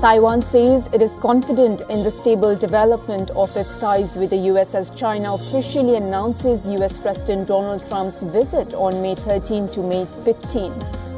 Taiwan says it is confident in the stable development of its ties with the US as China officially announces US President Donald Trump's visit on May 13 to May 15.